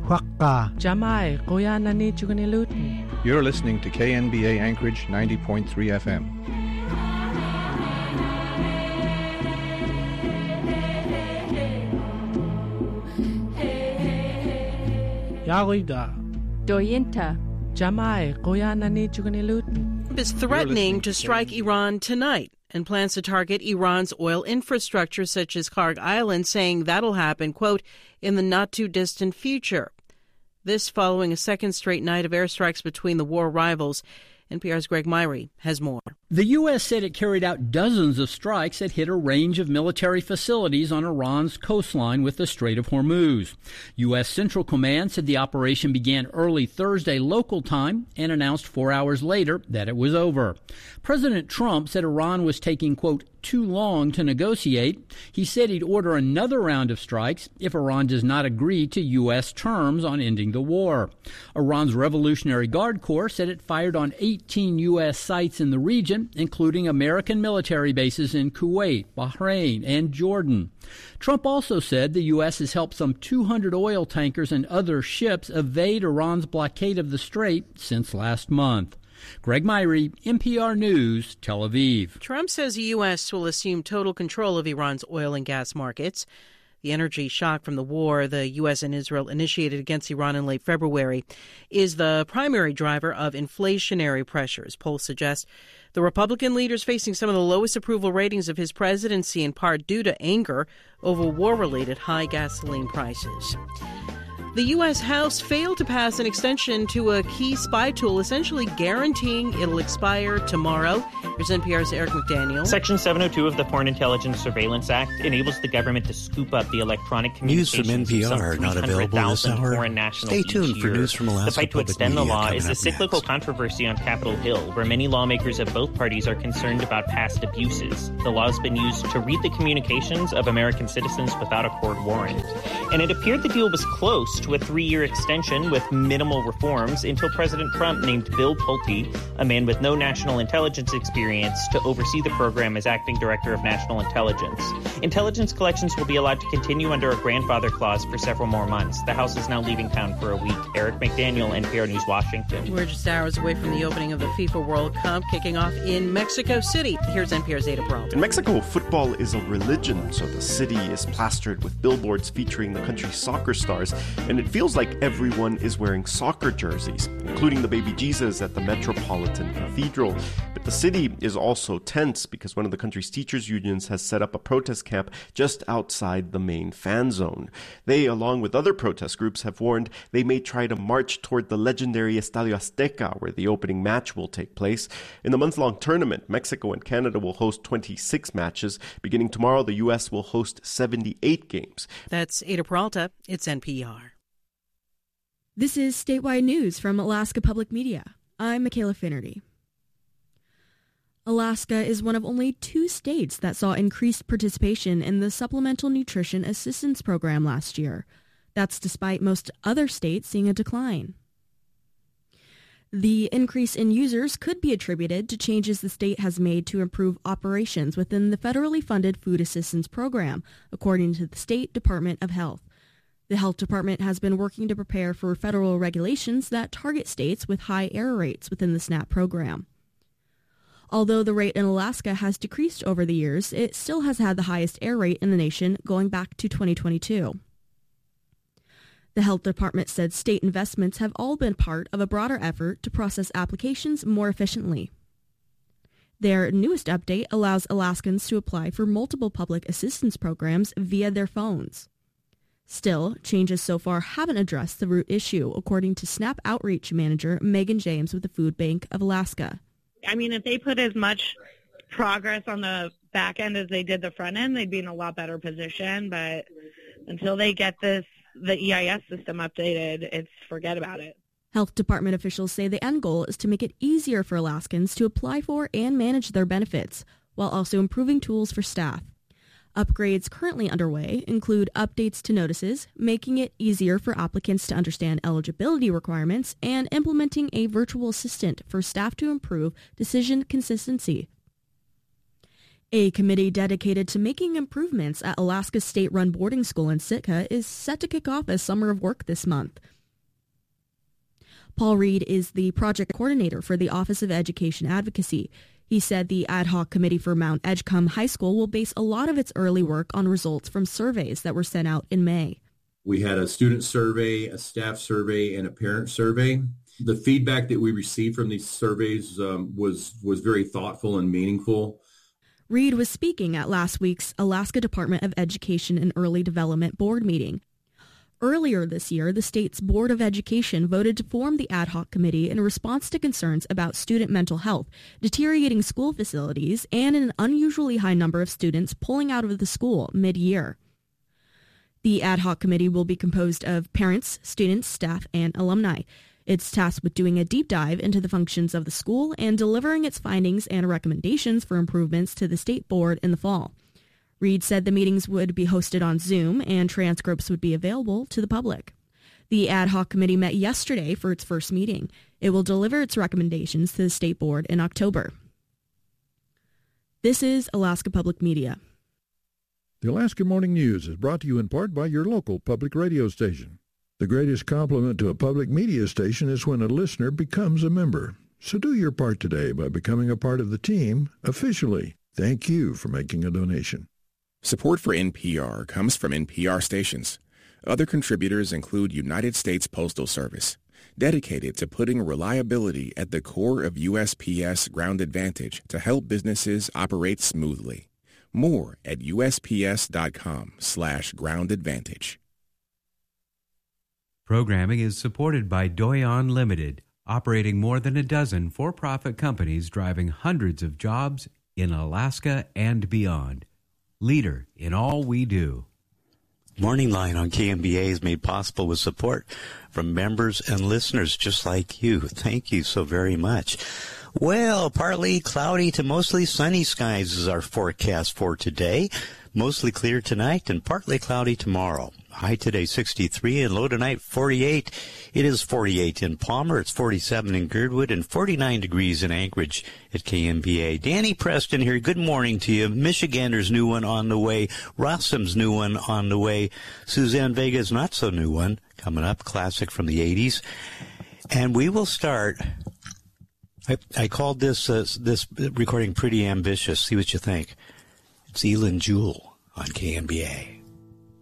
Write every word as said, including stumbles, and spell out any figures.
Huakka. Jamai, Koya Nani Chugunilut. You're listening to K N B A Anchorage ninety point three F M. Yagoida. Doyinta. Jamai, Koya Nani Chugunilut. Is threatening to strike Iran tonight and plans to target Iran's oil infrastructure such as Kharg Island, saying that'll happen, quote, in the not-too-distant future. This following a second straight night of airstrikes between the war rivals. N P R's Greg Myrie has more. The U S said it carried out dozens of strikes that hit a range of military facilities on Iran's coastline with the Strait of Hormuz. U S Central Command said the operation began early Thursday local time and announced four hours later that it was over. President Trump said Iran was taking, quote, too long to negotiate. He said he'd order another round of strikes if Iran does not agree to U S terms on ending the war. Iran's Revolutionary Guard Corps said it fired on eighteen U S sites in the region, including American military bases in Kuwait, Bahrain, and Jordan. Trump also said the U S has helped some two hundred oil tankers and other ships evade Iran's blockade of the strait since last month. Greg Myrie, N P R News, Tel Aviv. Trump says the U S will assume total control of Iran's oil and gas markets. The energy shock from the war the U S and Israel initiated against Iran in late February is the primary driver of inflationary pressures. Polls suggest the Republican leader is facing some of the lowest approval ratings of his presidency, in part due to anger over war-related high gasoline prices. The U S. House failed to pass an extension to a key spy tool, essentially guaranteeing it'll expire tomorrow. Here's N P R's Eric McDaniel. Section seven oh two of the Foreign Intelligence Surveillance Act enables the government to scoop up the electronic communications News from N P R of not available this hour. foreign nationals Stay tuned each for year. news from Alaska The fight to Public extend the Media law coming is a up cyclical next. controversy on Capitol Hill, where many lawmakers of both parties are concerned about past abuses. The law has been used to read the communications of American citizens without a court warrant. And it appeared the deal was close to a three-year extension with minimal reforms until President Trump named Bill Pulte, a man with no national intelligence experience, to oversee the program as acting director of national intelligence. Intelligence collections will be allowed to continue under a grandfather clause for several more months. The House is now leaving town for a week. Eric McDaniel, N P R News, Washington. We're just hours away from the opening of the FIFA World Cup, kicking off in Mexico City. Here's N P R's Ada Peralta. In Mexico, football is a religion, so the city is plastered with billboards featuring the country's soccer stars, and it feels like everyone is wearing soccer jerseys, including the baby Jesus at the Metropolitan Cathedral. But the city is also tense because one of the country's teachers' unions has set up a protest camp just outside the main fan zone. They, along with other protest groups, have warned they may try to march toward the legendary Estadio Azteca, where the opening match will take place. In the month-long tournament, Mexico and Canada will host twenty-six matches. Beginning tomorrow, the U S will host seventy-eight games. That's Ada Peralta. It's N P R. This is statewide news from Alaska Public Media. I'm Michaela Finnerty. Alaska is one of only two states that saw increased participation in the Supplemental Nutrition Assistance Program last year. That's despite most other states seeing a decline. The increase in users could be attributed to changes the state has made to improve operations within the federally funded food assistance program, according to the State Department of Health. The Health Department has been working to prepare for federal regulations that target states with high error rates within the SNAP program. Although the rate in Alaska has decreased over the years, it still has had the highest error rate in the nation going back to twenty twenty-two. The Health Department said state investments have all been part of a broader effort to process applications more efficiently. Their newest update allows Alaskans to apply for multiple public assistance programs via their phones. Still, changes so far haven't addressed the root issue, according to SNAP Outreach Manager Megan James with the Food Bank of Alaska. I mean, if they put as much progress on the back end as they did the front end, they'd be in a lot better position. But until they get this, the E I S system updated, it's forget about it. Health Department officials say the end goal is to make it easier for Alaskans to apply for and manage their benefits, while also improving tools for staff. Upgrades currently underway include updates to notices, making it easier for applicants to understand eligibility requirements, and implementing a virtual assistant for staff to improve decision consistency. A committee dedicated to making improvements at Alaska's state-run boarding school in Sitka is set to kick off a summer of work this month. Paul Reed is the project coordinator for the Office of Education Advocacy. He said the ad hoc committee for Mount Edgecombe High School will base a lot of its early work on results from surveys that were sent out in May. We had a student survey, a staff survey, and a parent survey. The feedback that we received from these surveys um, was, was very thoughtful and meaningful. Reed was speaking at last week's Alaska Department of Education and Early Development Board meeting. Earlier this year, the state's Board of Education voted to form the ad hoc committee in response to concerns about student mental health, deteriorating school facilities, and an unusually high number of students pulling out of the school mid-year. The ad hoc committee will be composed of parents, students, staff, and alumni. It's tasked with doing a deep dive into the functions of the school and delivering its findings and recommendations for improvements to the state board in the fall. Reed said the meetings would be hosted on Zoom and transcripts would be available to the public. The ad hoc committee met yesterday for its first meeting. It will deliver its recommendations to the state board in October. This is Alaska Public Media. The Alaska Morning News is brought to you in part by your local public radio station. The greatest compliment to a public media station is when a listener becomes a member. So do your part today by becoming a part of the team officially. Thank you for making a donation. Support for N P R comes from N P R stations. Other contributors include United States Postal Service, dedicated to putting reliability at the core of U S P S Ground Advantage to help businesses operate smoothly. More at usps.com slash ground advantage. Programming is supported by Doyon Limited, operating more than a dozen for-profit companies driving hundreds of jobs in Alaska and beyond. Leader in all we do. Morning Line on K M B A is made possible with support from members and listeners just like you. Thank you so very much. Well, partly cloudy to mostly sunny skies is our forecast for today. Mostly clear tonight and partly cloudy tomorrow. High today sixty-three and low tonight forty-eight. It is forty-eight in Palmer, it's forty-seven in Girdwood, and forty-nine degrees in Anchorage at K M B A. Danny Preston here, good morning to you. Michigander's new one on the way. Rossum's new one on the way. Suzanne Vega's not so new one coming up, classic from the eighties. And we will start... I, I called this uh, this recording pretty ambitious. See what you think. It's Elin Jewell on K M B A.